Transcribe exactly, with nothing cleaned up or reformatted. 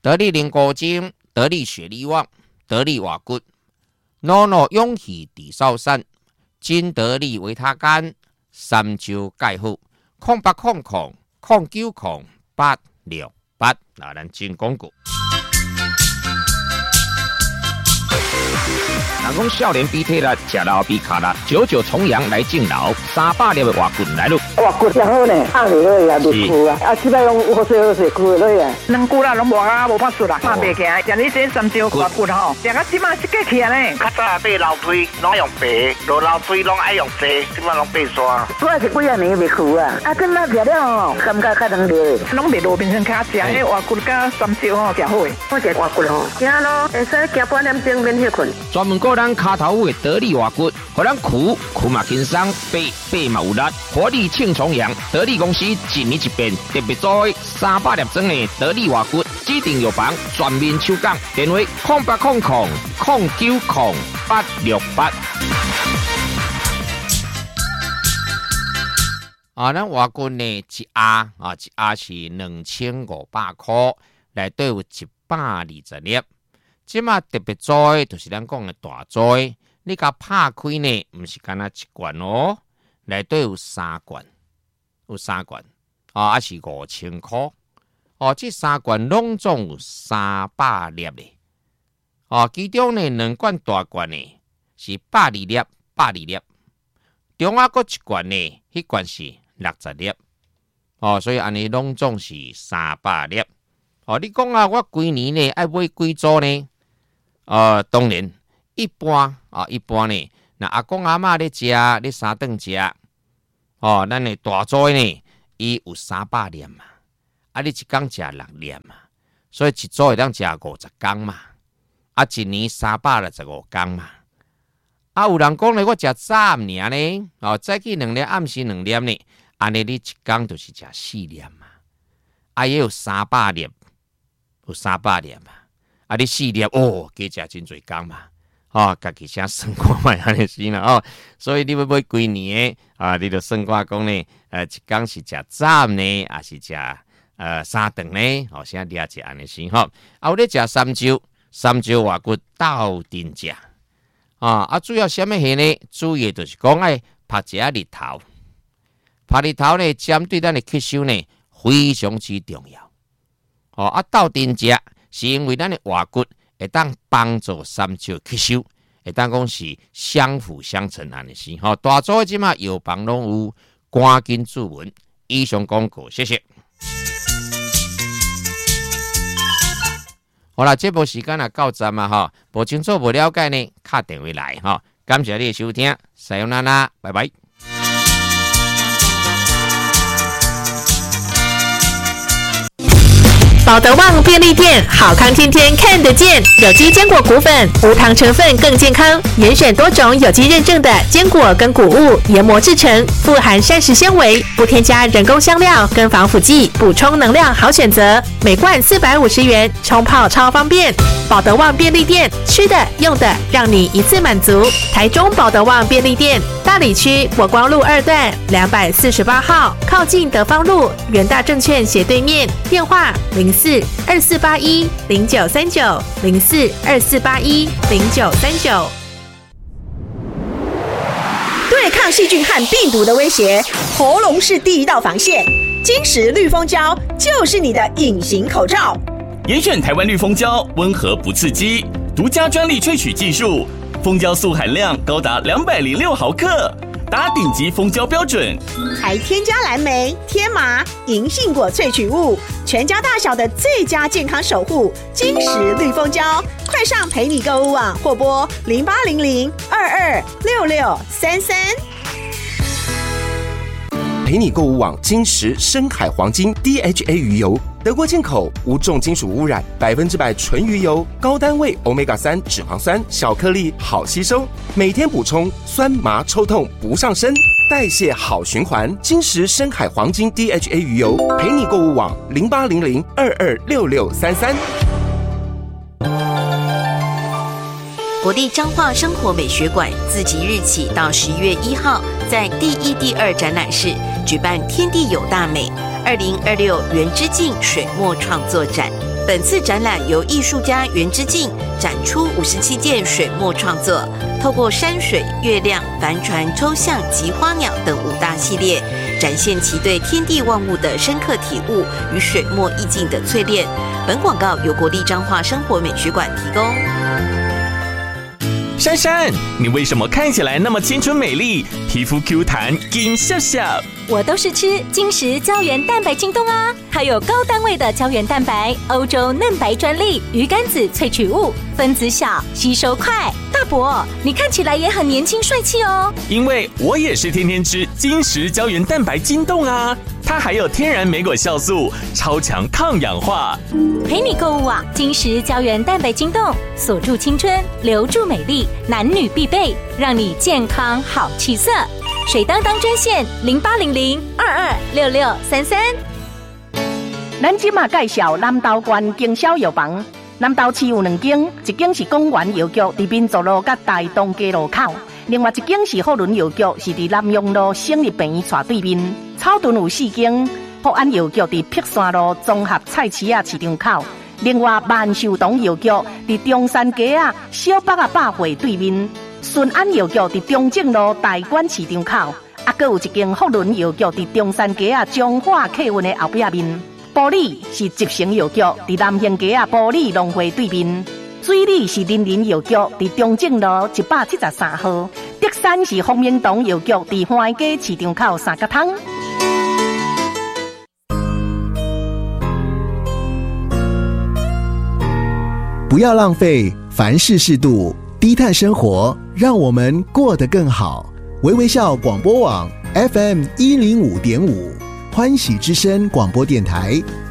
得力灵果精、得力雪力旺、得力瓦骨、诺诺勇气地少山、金得力维他干、三周钙护、空八空空、空九空八六八，那咱进广告。人讲少年比体力，吃老比卡力，九九重阳来敬老，三百粒的瓦棍来咯。 瓦棍真好呢，放落去也袂枯啊，啊，即摆拢好水好水枯落去啊。两久啦，拢无啊，无法术啦，拍袂起来。像你这三招瓦棍吼，食到即摆是过去啊呢。 较早买楼梯拢用白，落楼梯拢爱用细，即摆拢白刷。 我是几啊年袂枯啊，啊，跟那食了吼，感觉较能热，拢袂落变成较食迄瓦棍甲三招吼，食好诶。我食瓦棍吼，行咯，会使行半点钟免休困。 专门个咱骹头的得力瓦骨，互咱苦苦嘛轻松，背背嘛有力，活力庆重阳。得力公司一年一变，特别做三百粒装的得力瓦骨，指定药房全面抽奖，电话空八空空空九空八六八。啊，咱瓦骨呢一盒啊，一盒是两千五百块，内底有一百二十粒。即马特别做的，就是咱讲的大做的，你甲拍开呢，毋是干那一罐哦，内底有三罐，有三罐，啊，还是五千块，哦，这三罐拢总有三百粒的，哦，其中呢两罐大罐呢是百二粒，百二粒，中啊搁一罐呢，迄罐是六十粒，哦，所以安尼拢总是三百粒，哦，你讲啊，我规年呢爱买几组呢？呃，当然，一般啊，一般呢，那阿公阿嬷咧食，咧三顿食，哦，咱的大组呢，伊有三百粒嘛，啊，你一工食六粒嘛，所以一组会当食五十工嘛，啊，一年三百六十五工嘛，啊，有人讲咧，我食早暗尔呢，哦，早起两粒，暗时两粒呢，安尼你一工就是食四粒嘛，啊，也有三百粒，有三百粒嘛。啊！你四粒哦，加食真侪工嘛，哦，家己先算看卖安尼先啦哦。所以你要买几年的啊？你就算看讲呢，呃，一工是食早呢，还是食呃三顿呢？哦，先了解安尼先吼。啊，有咧食三周，三周外骨斗阵食啊！啊，主要什么嘢呢？主要就是讲爱拍一下日头，拍日头呢，针对咱的吸收呢，非常之重要。哦，啊，斗阵食。是因为咱的外骨会当帮助三焦吸收，会当讲是相辅相成安尼是吼。大组的即马药房拢有，赶紧注文。以上广告，谢谢。好啦，这部时间也到站嘛吼，无清楚无了解呢，打电话来吼。感谢你的收听，さよなら，拜拜。 保德旺便利店，好康天天看得见。有机坚果谷粉，无糖成分更健康，严选多种有机认证的坚果跟谷物研磨制成，富含膳食纤维，不添加人工香料跟防腐剂，补充能量好选择。每罐四百五十元，冲泡超方便。保德旺便利店，吃的用的让你一次满足。台中保德旺便利店，大里区国光路二段两百四十八号，靠近德芳路元大证券斜对面。电话零四二四八一零九三九零四二四八一零九三九。 对抗细菌和病毒的威胁，喉咙是第一道防线。金石绿蜂胶就是你的隐形口罩。 严选台湾绿蜂胶，温和不刺激，独家专利萃取技术，蜂胶素含量高达两百零六毫克，达顶级蜂胶标准， 还添加蓝莓、天麻、银杏果萃取物，全家大小的最佳健康守护。金石绿蜂胶，快上陪你购物网或拨零八零零二二六六三三。 陪你购物网金石深海黄金 D H A 鱼油，德国进口，无重金属污染，百分之百纯鱼油，高单位 欧米伽三 脂肪酸，小颗粒好吸收，每天补充，酸麻抽痛不上身，代谢好循环。金石深海黄金 D H A 鱼油，陪你购物网零八零零二二六六三三。 国立彰化生活美学馆自即日起到十一月一号，在第一、第二展览室举办“天地有大美”二零二六原之境水墨创作展， 本次展览由艺术家袁之敬展出五十七件水墨创作，透过山水、月亮、帆船、抽象及花鸟等五大系列，展现其对天地万物的深刻体悟与水墨意境的淬炼。本广告由国立彰化生活美学馆提供。 珊珊，你为什么看起来那么青春美丽，皮肤 Q 弹，金笑笑？ 我都是吃金石胶原蛋白晶冻啊，它有高单位的胶原蛋白，欧洲嫩白专利，鱼肝子萃取物，分子小，吸收快。大伯，你看起来也很年轻帅气哦。 因为我也是天天吃金石胶原蛋白晶冻啊，它还有天然莓果酵素，超强抗氧化。 陪你购物网，金石胶原蛋白晶冻，锁住青春，留住美丽，男女必备，让你健康好气色。水当当专线零八零零二二六六三三。 咱即马介绍南投县经销药房。南投市有两间，一间是公园药局，伫民族路甲大东街路口；另外一间是福伦药局，是伫南阳路省立病院斜对面。草屯有四间，福安药局伫碧山路综合菜市仔市场口。另外万寿堂药局伫中山街啊小北啊百货对面。顺安药局伫中正路大馆市场口，啊，阁有一间福伦药局伫中山街啊中华客运的后壁面。埔里是集成药局伫南兴街啊埔里农会对面。水里是林林药局伫中正路一百七十三号。德山是丰明堂药局伫花街市场口三角汤。 不要浪费，凡事适度。低碳生活，让我们过得更好。微微笑广播网 F M 一零五点五，欢喜之声广播电台，